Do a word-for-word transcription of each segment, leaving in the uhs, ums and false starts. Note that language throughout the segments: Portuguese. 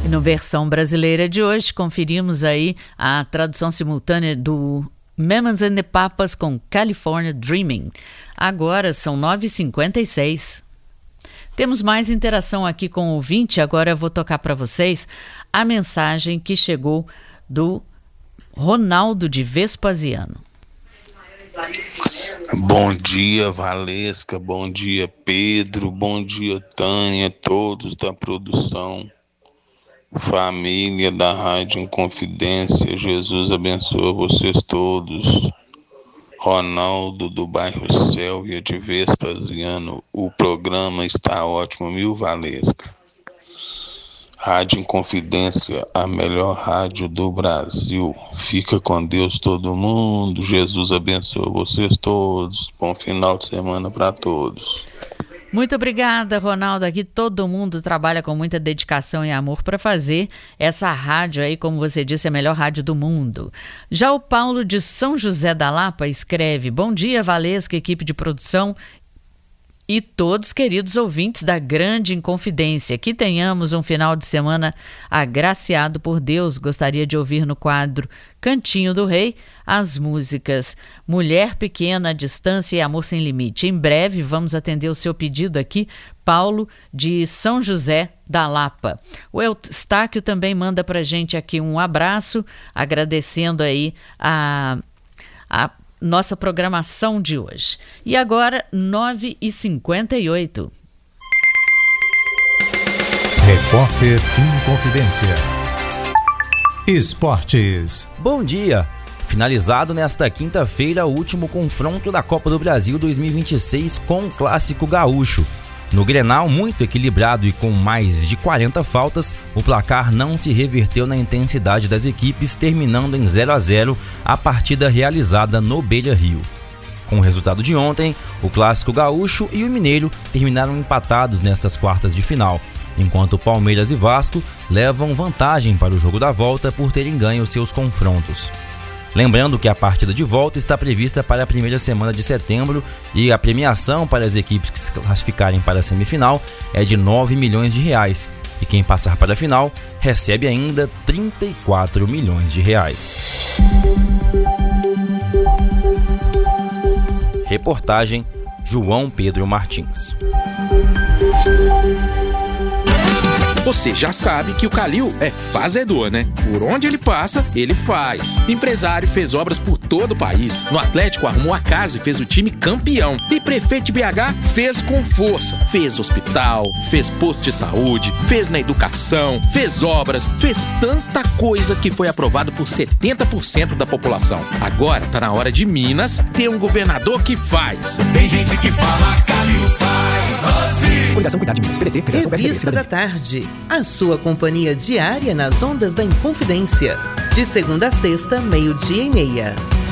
E no versão brasileira de hoje, conferimos aí a tradução simultânea do Mamas and the Papas com California Dreaming. Agora são nove e cinquenta e seis. Temos mais interação aqui com o ouvinte. Agora eu vou tocar para vocês a mensagem que chegou do Ronaldo de Vespasiano. Bom dia, Valesca, bom dia, Pedro, bom dia, Tânia, todos da produção, família da Rádio Inconfidência, Jesus abençoe vocês todos. Ronaldo do bairro Sélvia de Vespasiano, o programa está ótimo, mil Valesca. Rádio Inconfidência, a melhor rádio do Brasil. Fica com Deus todo mundo, Jesus abençoe vocês todos. Bom final de semana para todos. Muito obrigada, Ronaldo. Aqui todo mundo trabalha com muita dedicação e amor para fazer essa rádio aí, como você disse, a melhor rádio do mundo. Já o Paulo de São José da Lapa escreve: bom dia, Valesca, equipe de produção e todos queridos ouvintes da Grande Inconfidência. Que tenhamos um final de semana agraciado por Deus. Gostaria de ouvir no quadro Cantinho do Rei as músicas Mulher Pequena, Distância e Amor Sem Limite. Em breve vamos atender o seu pedido aqui, Paulo de São José da Lapa. O Eustáquio também manda pra gente aqui um abraço, agradecendo aí a... a nossa programação de hoje. E agora, nove e cinquenta e oito. Repórter Inconfidência. Esportes. Bom dia! Finalizado nesta quinta-feira o último confronto da Copa do Brasil dois mil e vinte e seis com o Clássico Gaúcho. No Grenal, muito equilibrado e com mais de quarenta faltas, o placar não se reverteu na intensidade das equipes, terminando em zero a zero a partida realizada no Beira-Rio. Com o resultado de ontem, o Clássico Gaúcho e o Mineiro terminaram empatados nestas quartas de final, enquanto Palmeiras e Vasco levam vantagem para o jogo da volta por terem ganho seus confrontos. Lembrando que a partida de volta está prevista para a primeira semana de setembro e a premiação para as equipes que se classificarem para a semifinal é de nove milhões de reais. E quem passar para a final recebe ainda trinta e quatro milhões de reais. Reportagem João Pedro Martins. Você já sabe que o Calil é fazedor, né? Por onde ele passa, ele faz. Empresário fez obras por todo o país. No Atlético arrumou a casa e fez o time campeão. E prefeito de B H fez com força. Fez hospital, fez posto de saúde, fez na educação, fez obras, fez tanta coisa que foi aprovado por setenta por cento da população. Agora tá na hora de Minas ter um governador que faz. Tem gente que fala Calil faz. Coligação Cuidar de Minas, P D T, Federação Revista da Tarde, a sua companhia diária nas ondas da Inconfidência. De segunda a sexta, meio-dia e meia.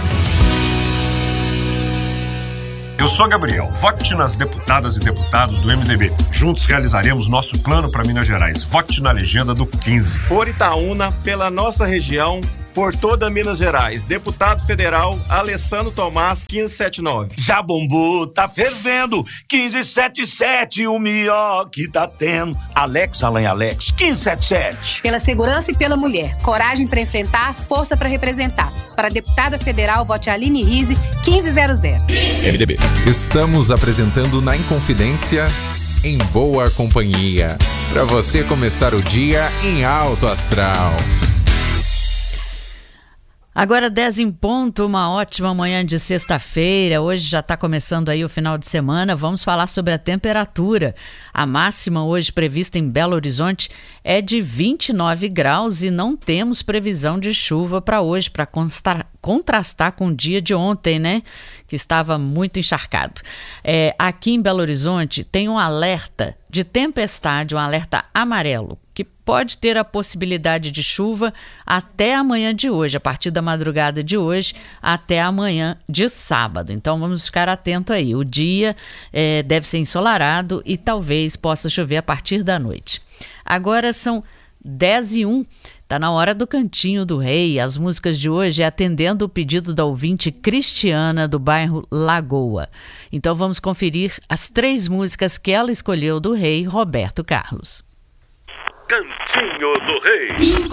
Eu sou Gabriel. Vote nas deputadas e deputados do M D B. Juntos realizaremos nosso plano para Minas Gerais. Vote na legenda do quinze. Por Itaúna, pela nossa região, por toda Minas Gerais. Deputado Federal Alessandro Tomás, quinze setenta e nove. Jabombu tá fervendo, quinze setenta e sete, o melhor que tá tendo. Alex Alain Alex, quinze setenta e sete. Pela segurança e pela mulher, coragem para enfrentar, força para representar. Para a deputada federal, vote Aline Rize, quinze zero zero. M D B. Estamos apresentando na Inconfidência, em boa companhia, para você começar o dia em alto astral. Agora dez em ponto, uma ótima manhã de sexta-feira. Hoje já está começando aí o final de semana. Vamos falar sobre a temperatura. A máxima hoje prevista em Belo Horizonte é de vinte e nove graus e não temos previsão de chuva para hoje, para contrastar com o dia de ontem, né? Que estava muito encharcado. É, aqui em Belo Horizonte tem um alerta de tempestade, um alerta amarelo, que pode ter a possibilidade de chuva até amanhã de hoje, a partir da madrugada de hoje até amanhã de sábado. Então vamos ficar atento aí. O dia é, deve ser ensolarado e talvez possa chover a partir da noite. Agora são dez e um. Está na hora do Cantinho do Rei. As músicas de hoje é atendendo o pedido da ouvinte Cristiana, do bairro Lagoa. Então vamos conferir as três músicas que ela escolheu do rei Roberto Carlos. Cantinho do Rei.